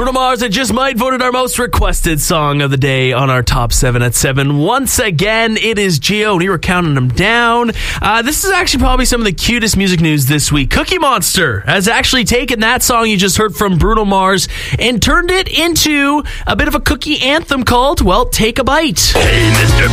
Bruno Mars, It Just Might, voted our most requested song of the day on our top 7 at 7. Once again, it is Gio, and we were counting them down. This is actually probably some of the cutest music news this week. Cookie Monster has actually taken that song you just heard from Bruno Mars and turned it into a bit of a cookie anthem called, well, Take a Bite. Hey, Mr.